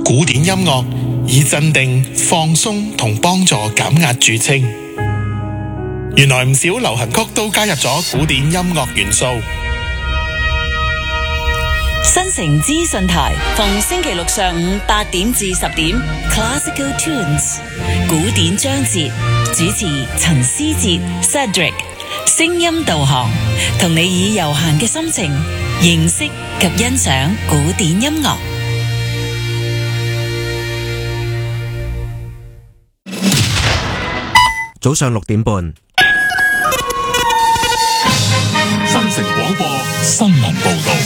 古典音樂以鎮定、放鬆同幫助減壓著稱。原來唔少流行曲都加入咗古典音樂元素。 新城資訊台逢星期六上午8點至10點 Classical Tunes 古典章節，主持陳思哲 Cedric， 聲音導航，同你以悠閒嘅心情認識及欣賞古典音樂。 早上6點半， 新城廣播新聞報道。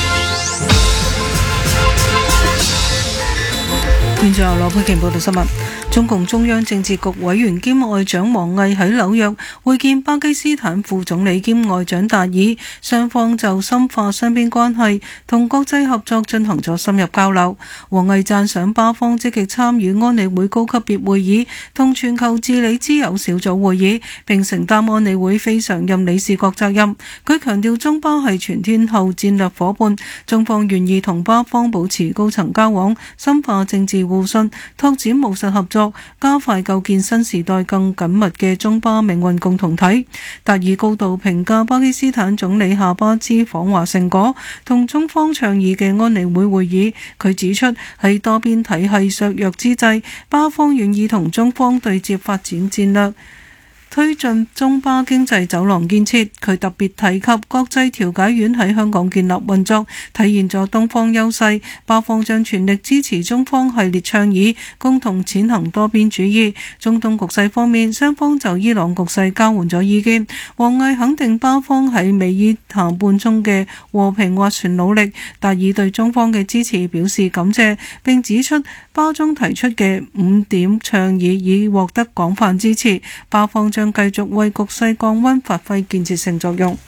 現在由羅佩瓊報道新聞。中共中央政治局委員兼外長王毅喺紐約會見巴基斯坦副總理兼外長達爾，雙方就深化雙邊關係同國際合作進行咗深入交流。王毅讚賞巴方積極參與安理會高級別會議同全球治理之友小組會議，並承擔安理會非常任理事國責任。佢強調中巴係全天候戰略夥伴，中方願意同巴方保持高層交往，深化政治互信，拓展務實合作，加快構建新時代更緊密嘅中巴命運共同體。達爾高度評價巴基斯坦總理夏巴茲訪華成果同中方倡議嘅安理會會議。佢指出，喺多邊體系削弱之際，巴方願意同中方對接發展戰略，推進中巴經濟走廊建設。佢特別提及國際調解院喺香港建立運作，體現咗東方優勢。巴方將全力支持中方系列倡議，共同踐行多邊主義。中東局勢方面，雙方就伊朗局勢交換咗意見。王毅肯定巴方喺美伊談判中嘅和平斡旋努力，達爾對中方嘅支持表示感謝，並指出巴中提出嘅5點倡議已獲得廣泛支持，巴方將繼續為局勢降溫發揮建設性作用。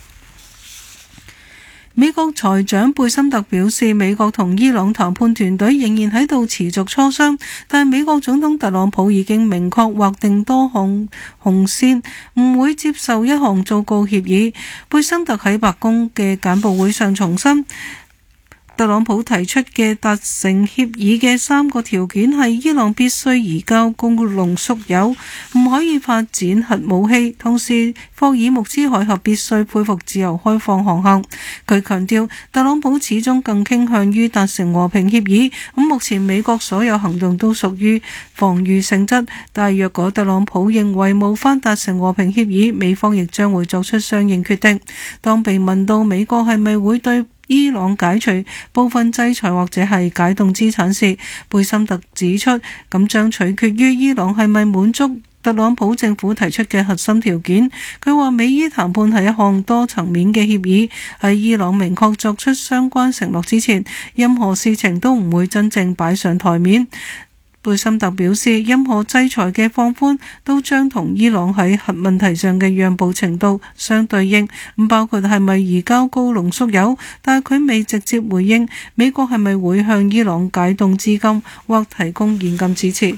美國財長貝森特表示，美國同伊朗談判團隊仍然喺度持續磋商，但美國總統特朗普已經明確劃定多項紅線，唔會接受一項糟糕協議。貝森特喺白宮嘅簡報會上重申，特朗普提出嘅達成協議嘅3個條件係：伊朗必須移交高濃縮鈾，唔可以發展核武器，同時霍爾木茲海峽必須恢復自由開放航行。佢強調，特朗普始終更傾向於達成和平協議。目前美國所有行動都屬於防禦性質，但若果特朗普認為無法達成和平協議，美方亦將會作出相應決定。當被問到美國係咪會對伊朗解除部分制裁或者係解凍資產時，貝森特指出，咁將取決於伊朗係咪滿足特朗普政府提出嘅核心條件。佢話美伊談判係一項多層面嘅協議，喺伊朗明確作出相關承諾之前，任何事情都唔會真正擺上台面。貝森特表示，任何制裁嘅放寬都將同伊朗喺核問題上嘅讓步程度相對應，包括係咪移交高濃縮鈾，但係佢未直接回應美國係咪會向伊朗解凍資金或提供現金支持。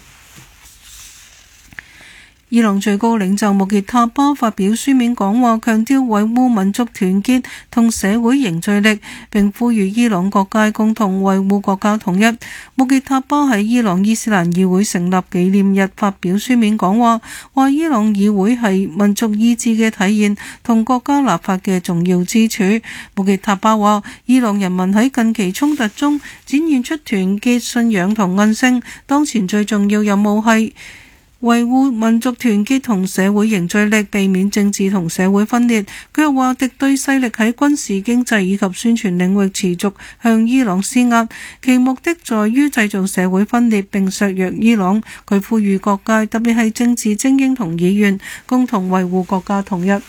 伊朗最高領袖穆傑塔巴發表書面講話，強調維護民族團結同社會凝聚力，並呼籲伊朗各界共同維護國家統一。穆傑塔巴喺伊朗伊斯蘭議會成立紀念日發表書面講話，話伊朗議會係民族意志嘅體現同國家立法嘅重要支柱。穆傑塔巴話，伊朗人民喺近期衝突中展現出團結、信仰同韌性，當前最重要任務係維護民族團結同社會凝聚力，避免政治同社會分裂。佢又話，敵對勢力喺軍事、經濟以及宣傳領域持續向伊朗施壓，其目的在於製造社會分裂並削弱伊朗。佢呼籲各界，特別係政治精英同議員，共同維護國家統一。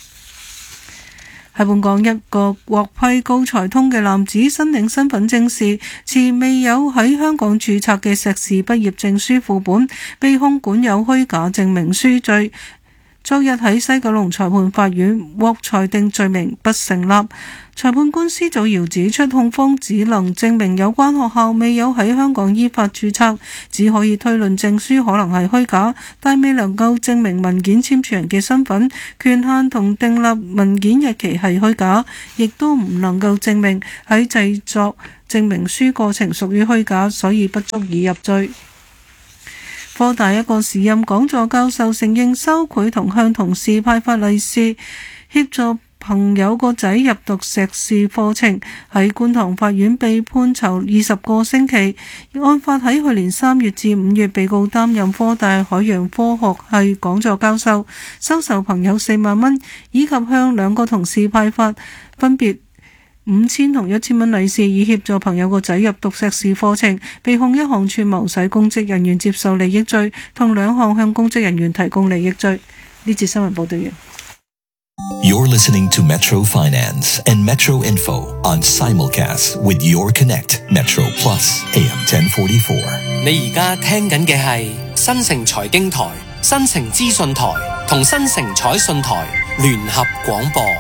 喺本港，一個獲批高才通嘅男子申領身份證時，持未有喺香港註冊嘅碩士畢業證書副本，被控管有虛假證明書罪。 昨日喺西九龍裁判法院獲裁定罪名不成立。裁判官施祖堯指出，控方只能證明有關學校未有喺香港依法註冊，只可以推論證書可能係虛假，但未能夠證明文件簽署人嘅身份、權限同訂立文件日期係虛假，亦都唔能夠證明喺製作證明書過程屬於虛假，所以不足以入罪。科大一個時任講座教授承認收賄同向同事派發利是，協助朋友個仔入讀碩士課程，喺觀塘法院被判囚20個星期。案發喺去年3月至5月，被告擔任科大海洋科學系講座教授，收受朋友4萬蚊，以及向2個同事派發分別5000同1000蚊利是，以協助朋友個仔入讀碩士課程。被控1項串謀使公職人員接受利益罪，同2項向公職人員提供利益罪。呢節新聞報道完。 You're listening to Metro Finance and Metro Info on simulcast with Your Connect Metro Plus AM 1044。 你而家聽緊嘅係新城財經台、新城資訊台同新城彩訊台聯合廣播。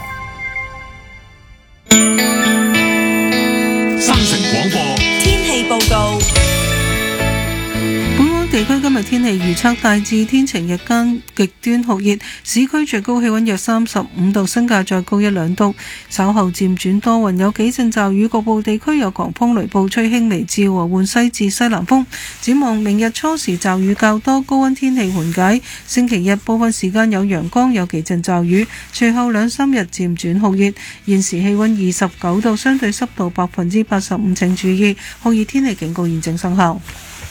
新城廣播天氣報告。 地區今日天氣預測大致天晴，日間極端酷熱，市區最高氣溫約35度，新界再高1-2度。稍後漸轉多雲，有幾陣驟雨，局部地區有狂風雷暴，吹輕微至和緩西至西南風。展望明日初時驟雨較多，高溫天氣緩解。星期日部分時間有陽光，有幾陣驟雨，隨後2-3日漸轉酷熱。現時氣溫29度，相對濕度85%，請注意酷熱天氣警告現正生效。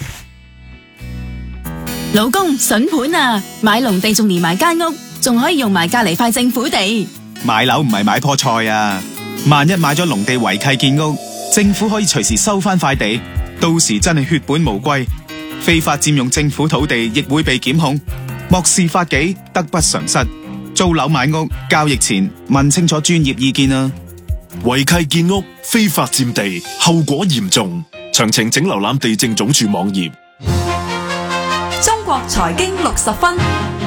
老公，筍盤啊！買農地仲連埋間屋，仲可以用埋隔籬塊政府地。 買樓唔係買棵菜啊！萬一買咗農地違契建屋，政府可以隨時收翻塊地，到時真係血本無歸。非法佔用政府土地亦會被檢控，漠視法紀，得不償失。租樓買屋交易前問清楚專業意見啊！ 違契建屋、非法佔地，後果嚴重。詳情請瀏覽地政總署網頁。 中國財經60分，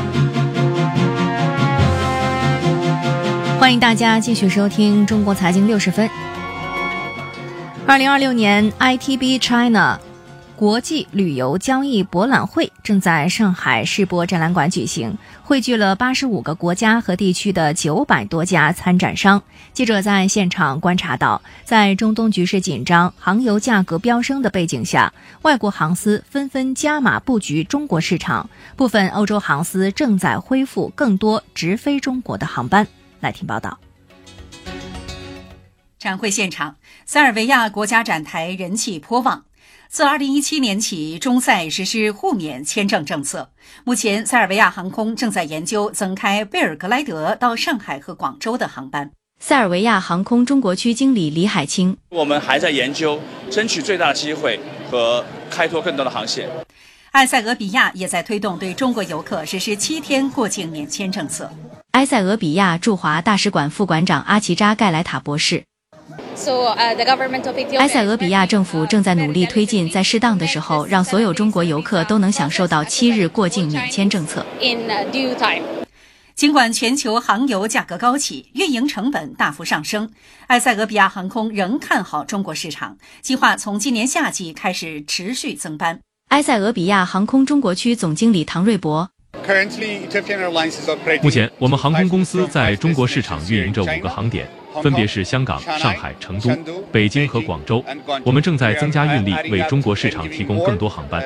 歡迎大家繼續收聽中國財經60分。2026年 ITB China 國際旅遊交易博覽會正在上海世博展覽館舉行，匯聚了85個國家和地區的900多家參展商。記者在現場觀察到，在中東局勢緊張、航油價格飆升的背景下，外國航司紛紛加碼佈局中國市場，部分歐洲航司正在恢復更多直飛中國的航班。來聽報道。 展會現場，塞爾維亞國家展台人氣頗旺。自2017年起，中塞實施互免簽證政策。目前，塞爾維亞航空正在研究增開貝爾格萊德到上海和廣州的航班。 塞爾維亞航空中國區經理李海清： 我們還在研究，爭取最大的機會和開拓更多的航線。 埃塞俄比亞也在推動對中國遊客實施7天過境免簽政策。 埃塞俄比亞駐華大使館副館長阿奇扎蓋萊塔博士。埃塞俄比亞政府正在努力推進，在適當的時候，讓所有中國遊客都能享受到7日過境免簽政策。 儘管全球航油價格高企，運營成本大幅上升，埃塞俄比亞航空仍看好中國市場，計劃從今年夏季開始持續增班。 埃塞俄比亞航空中國區總經理唐瑞博： 目前，我們航空公司在中國市場運營着5個航點，分別是香港、上海、成都、北京和廣州。我們正在增加運力，為中國市場提供更多航班。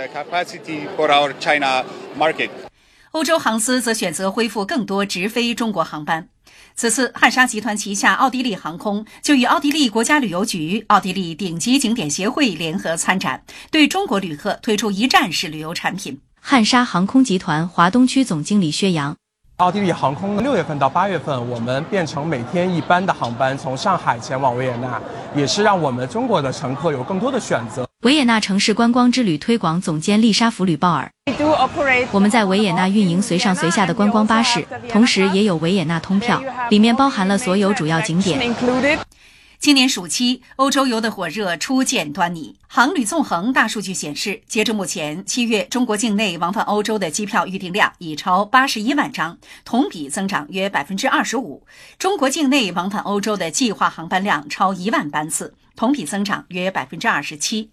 歐洲航司則選擇恢復更多直飛中國航班。此次漢莎集團旗下奧地利航空就與奧地利國家旅遊局、奧地利頂級景點協會聯合參展，對中國旅客推出一站式旅遊產品。 漢莎航空集團華東區總經理薛陽： 奧地利航空6月份到8月份，我們變成每天1班的航班從上海前往維也納，也是讓我們中國的乘客有更多的選擇。 維也納城市觀光之旅推廣總監麗莎弗呂鮑爾：我們在維也納運營隨上隨下的觀光巴士，同時也有維也納通票，裡面包含了所有主要景點。 今年暑期，欧洲游的火热初见端倪。航旅纵横大数据显示，截至目前，7月中国境内往返欧洲的机票预订量已超81万张，同比增长约25%。中国境内往返欧洲的计划航班量超1万班次，同比增长约27%。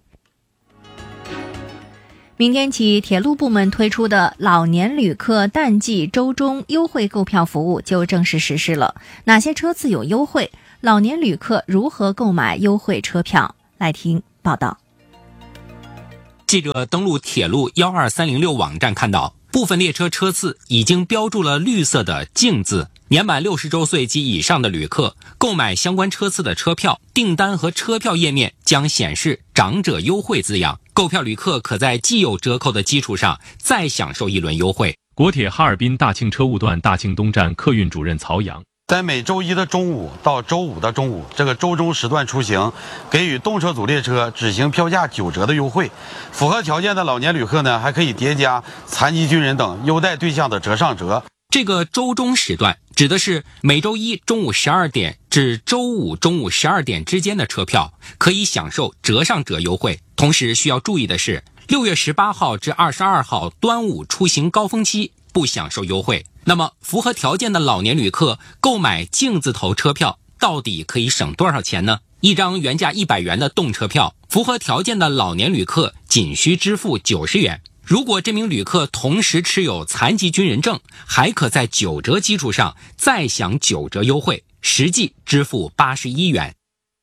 明天起，铁路部门推出的老年旅客淡季周中优惠购票服务就正式实施了。哪些车次有优惠？老年旅客如何购买优惠车票？来听报道。 记者登录铁路12306网站看到，部分列车车次已经标注了绿色的净字。年满60周岁及以上的旅客购买相关车次的车票，订单和车票页面将显示长者优惠字样。购票旅客可在既有折扣的基础上再享受一轮优惠。 国铁哈尔滨大庆车务段大庆东站客运主任曹阳， 在每周一的中午到周五的中午这个周中时段出行，给予动车组列车只行票价9折的优惠。符合条件的老年旅客呢，还可以叠加残疾军人等优待对象的折上折。 这个周中时段指的是每周一中午12点至周五中午12点之间的车票，可以享受折上折优惠。同时需要注意的是，6月18号至22号端午出行高峰期不享受优惠。那么符合条件的老年旅客购买净字头车票到底可以省多少钱呢？一张原价100元的动车票，符合条件的老年旅客仅需支付90元。如果这名旅客同时持有残疾军人证，还可在9折基础上再享9折优惠，实际支付81元。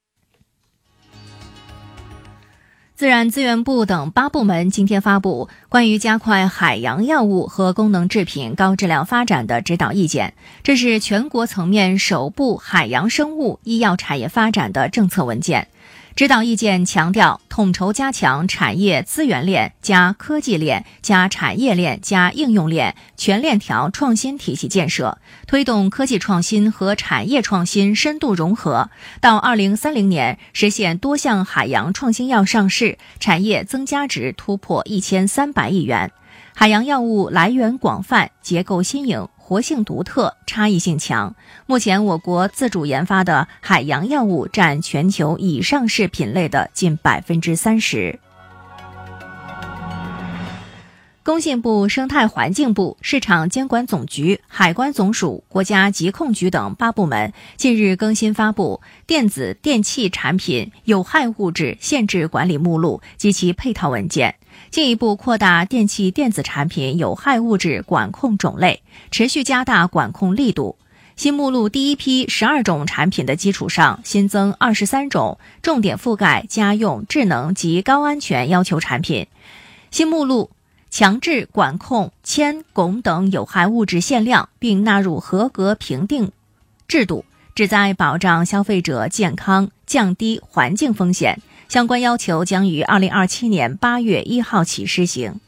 自然资源部等8部门今天发布关于加快海洋药物和功能制品高质量发展的指导意见，这是全国层面首部海洋生物医药产业发展的政策文件。指导意见强调，统筹加强产业资源链加科技链加产业链加应用链全链条创新体系建设，推动科技创新和产业创新深度融合，到2030年实现多项海洋创新药上市，产业增加值突破1300亿元。海洋药物来源广泛，结构新颖，活性独特，差异性强。目前我国自主研发的海洋药物占全球已上市品类的近30%。工信部、生态环境部、市场监管总局、海关总署、国家疾控局等8部门近日更新发布电子电器产品有害物质限制管理目录及其配套文件，进一步扩大电器电子产品有害物质管控种类，持续加大管控力度。新目录第一批12种产品的基础上，新增23种重点覆盖家用、智能及高安全要求产品。新目录强制管控铅、汞等有害物质限量，并纳入合格评定制度，旨在保障消费者健康，降低环境风险。相关要求将于2027年8月1号起施行。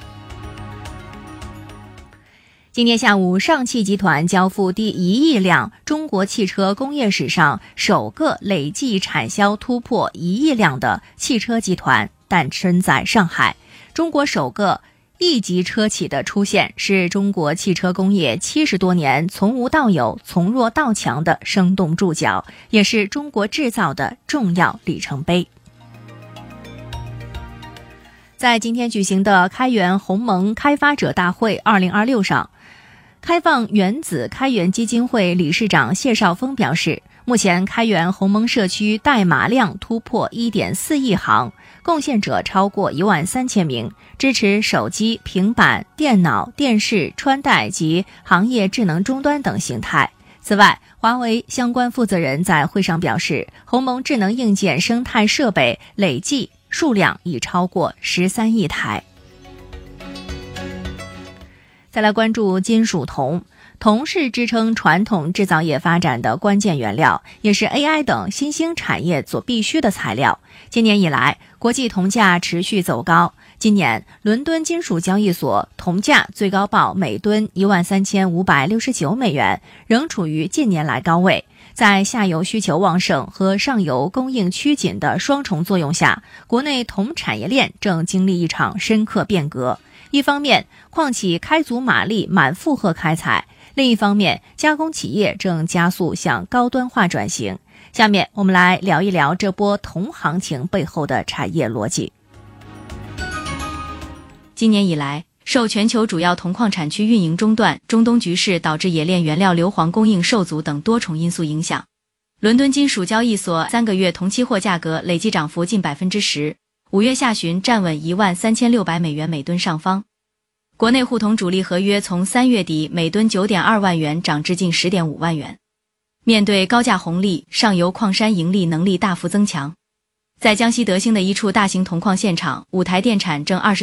今天下午，上汽集团交付第1亿辆中国汽车工业史上首个累计产销突破1亿辆的汽车集团诞生在上海。中国首个一级车企的出现，是中国汽车工业70多年从无到有、从弱到强的生动注脚，也是中国制造的重要里程碑。在今天举行的开源鸿蒙开发者大会2026上，开放原子开源基金会理事长谢少峰表示，目前开源鸿蒙社区代码量突破 1.4 亿行，贡献者超过13000名，支持手机、平板、电脑、电视、穿戴及行业智能终端等形态。此外，华为相关负责人在会上表示，鸿蒙智能硬件生态设备累计数量已超过13亿台。再来关注金属铜。铜是支撑传统制造业发展的关键原料，也是 AI 等新兴产业所必需的材料。今年以来，国际铜价持续走高。今年，伦敦金属交易所铜价最高报每吨13569美元，仍处于近年来高位。在下游需求旺盛和上游供应趋紧的双重作用下，国内铜产业链正经历一场深刻变革。一方面，矿企开足马力满负荷开采；另一方面，加工企业正加速向高端化转型。 下面我们来聊一聊这波铜行情背后的产业逻辑。 今年以来，受全球主要铜矿产区运营中断、中东局势导致冶炼原料硫磺供应受阻等多重因素影响，伦敦金属交易所3个月铜期货价格累计涨幅近 10%， 5月下旬站稳13600美元每吨上方。国内沪铜主力合约从3月底每吨 9.2 万元涨至近 10.5 万元。面对高价红利，上游矿山盈利能力大幅增强。在江西德兴的一处大型铜矿现场，五台电产正